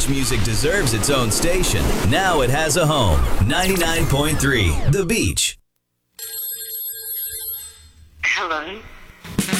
beach music deserves its own station. Now it has a home. 99.3 The Beach. Hello?